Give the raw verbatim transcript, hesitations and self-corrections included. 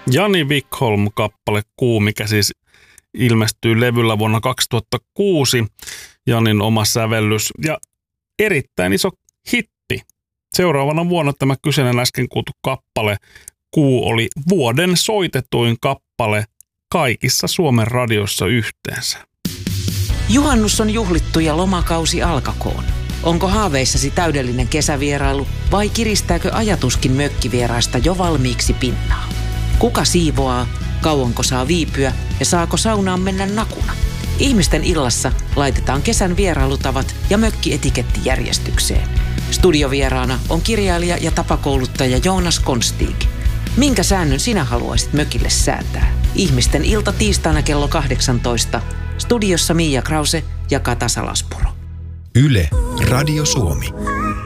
Jani Wikholm-kappale Kuu, mikä siis ilmestyy levyllä vuonna kaksituhattakuusi. Janin oma sävellys ja erittäin iso hitti. Seuraavana vuonna tämä kyseinen äsken kuultu kappale Kuu oli vuoden soitetuin kappale kaikissa Suomen radioissa yhteensä. Juhannus on juhlittu ja lomakausi alkakoon. Onko haaveissasi täydellinen kesävierailu vai kiristääkö ajatuskin mökkivieraista jo valmiiksi pinnaa? Kuka siivoaa, kauanko saa viipyä ja saako saunaan mennä nakuna? Ihmisten illassa laitetaan kesän vierailutavat ja mökkietiketti järjestykseen. Studiovieraana on kirjailija ja tapakouluttaja Joonas Konstig. Minkä säännön sinä haluaisit mökille säätää? Ihmisten ilta tiistaina kello kahdeksantoista. Studiossa Miia Krause ja Kata Salaspuro. Yle, Radio Suomi.